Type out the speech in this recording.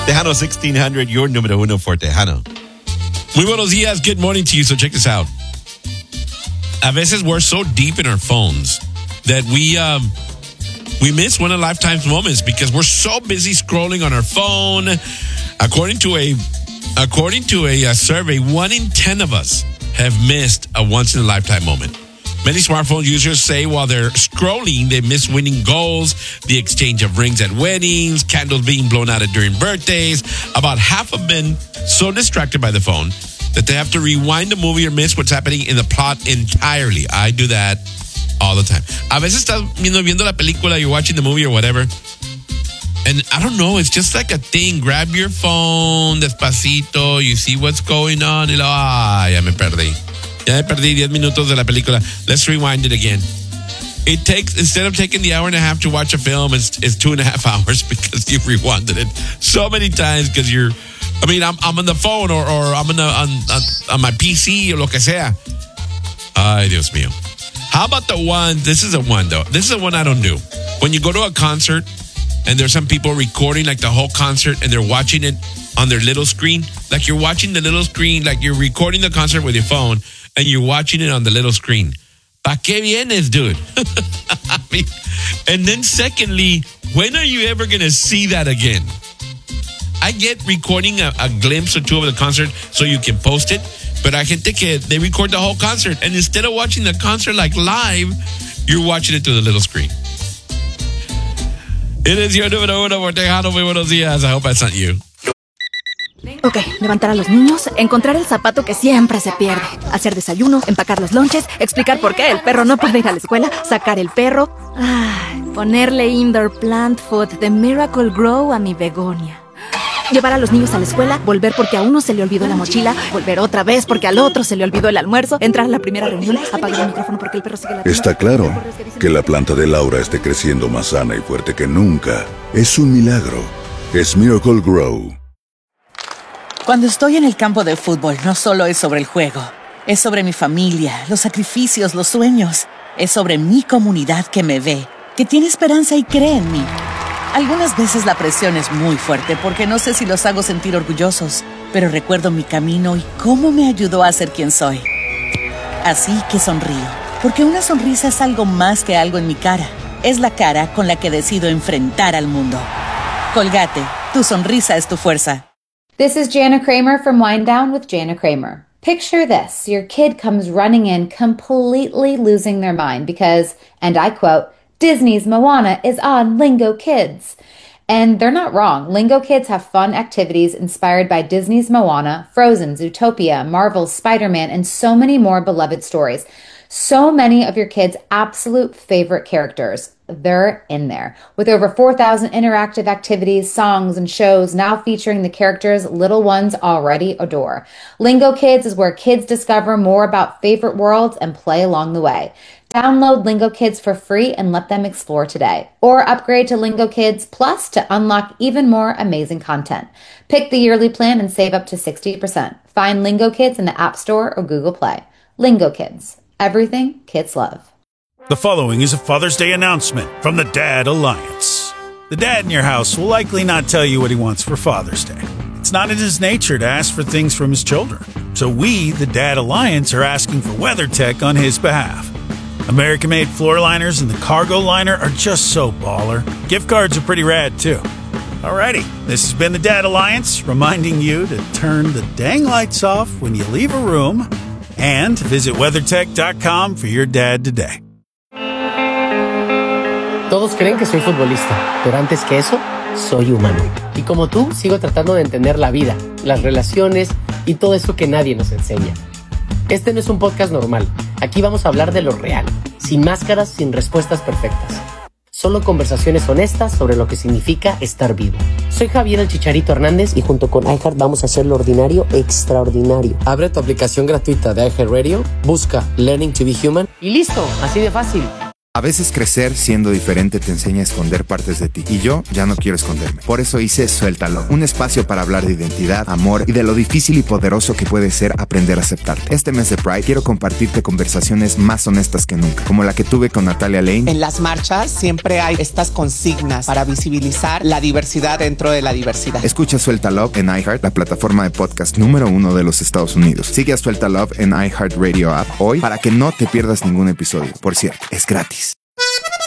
Tejano 1600, your número uno for Tejano. Muy buenos días. Good morning to you. So check this out. A veces we're so deep in our phones that we miss one of lifetime's moments because we're so busy scrolling on our phone. According to a survey, 1 in 10 of us have missed a once-in-a-lifetime moment. Many smartphone users say while they're scrolling, they miss winning goals, the exchange of rings at weddings, candles being blown out during birthdays. About half have been so distracted by the phone that they have to rewind the movie or miss what's happening in the plot entirely. I do that all the time. A veces estás viendo la película, you're watching the movie or whatever, and I don't know, it's just like a thing. Grab your phone, despacito, you see what's going on, y ya me perdí. Ya me perdí 10 minutos de la película. Let's rewind it again. It takes, instead of taking the hour and a half to watch a film, it's 2.5 hours because you've rewinded it so many times because I'm on the phone or I'm on my PC or lo que sea. Ay, Dios mío. How about the one, this is a one though. This is a one I don't do. When you go to a concert and there's some people recording like the whole concert and they're watching it on their little screen. Like you're watching the little screen, like you're recording the concert with your phone and you're watching it on the little screen. ¿Pa qué vienes, dude? And then secondly, when are you ever going to see that again? I get recording a glimpse or two of the concert so you can post it. But hay gente que they record the whole concert. And instead of watching the concert like live, you're watching it through the little screen. It is your número uno for Tejano. Muy buenos días. I hope that's not you. Ok, levantar a los niños, encontrar el zapato que siempre se pierde, hacer desayuno, empacar los lonches, explicar por qué el perro no puede ir a la escuela, sacar el perro, ponerle indoor plant food de Miracle Grow a mi begonia. Llevar a los niños a la escuela, volver porque a uno se le olvidó la mochila, volver otra vez porque al otro se le olvidó el almuerzo, entrar a la primera reunión, apagar el micrófono porque el perro sigue la... Está claro que la planta de Laura esté creciendo más sana y fuerte que nunca. Es un milagro. Es Miracle Grow. Cuando estoy en el campo de fútbol, no solo es sobre el juego. Es sobre mi familia, los sacrificios, los sueños. Es sobre mi comunidad que me ve, que tiene esperanza y cree en mí. Algunas veces la presión es muy fuerte porque no sé si los hago sentir orgullosos, pero recuerdo mi camino y cómo me ayudó a ser quien soy. Así que sonrío, porque una sonrisa es algo más que algo en mi cara. Es la cara con la que decido enfrentar al mundo. Colgate, tu sonrisa es tu fuerza. This is Jana Kramer from Wind Down with Jana Kramer. Picture this. Your kid comes running in completely losing their mind because, and I quote, Disney's Moana is on Lingo Kids. And they're not wrong. Lingo Kids have fun activities inspired by Disney's Moana, Frozen, Zootopia, Marvel's Spider-Man, and so many more beloved stories. So many of your kids' absolute favorite characters. They're in there. With over 4,000 interactive activities, songs, and shows now featuring the characters little ones already adore. Lingo Kids is where kids discover more about favorite worlds and play along the way. Download Lingo Kids for free and let them explore today. Or upgrade to Lingo Kids Plus to unlock even more amazing content. Pick the yearly plan and save up to 60%. Find Lingo Kids in the App Store or Google Play. Lingo Kids. Everything kids love. The following is a Father's Day announcement from the Dad Alliance. The dad in your house will likely not tell you what he wants for Father's Day. It's not in his nature to ask for things from his children. So we, the Dad Alliance, are asking for WeatherTech on his behalf. American-made floor liners and the cargo liner are just so baller. Gift cards are pretty rad, too. Alrighty, this has been the Dad Alliance, reminding you to turn the dang lights off when you leave a room and visit WeatherTech.com for your dad today. Todos creen que soy futbolista, pero antes que eso, soy humano. Y como tú, sigo tratando de entender la vida, las relaciones y todo eso que nadie nos enseña. Este no es un podcast normal. Aquí vamos a hablar de lo real, sin máscaras, sin respuestas perfectas. Solo conversaciones honestas sobre lo que significa estar vivo. Soy Javier el Chicharito Hernández y junto con iHeart vamos a hacer lo ordinario extraordinario. Abre tu aplicación gratuita de iHeartRadio, busca Learning to be Human y listo, así de fácil. A veces crecer siendo diferente te enseña a esconder partes de ti. Y yo ya no quiero esconderme. Por eso hice Suéltalo, un espacio para hablar de identidad, amor y de lo difícil y poderoso que puede ser aprender a aceptarte. Este mes de Pride quiero compartirte conversaciones más honestas que nunca, como la que tuve con Natalia Lane. En las marchas siempre hay estas consignas para visibilizar la diversidad dentro de la diversidad. Escucha Suelta Love en iHeart, la plataforma de podcast número 1 de los Estados Unidos. Sigue a Suelta Love en iHeartRadio app hoy para que no te pierdas ningún episodio. Por cierto, es gratis.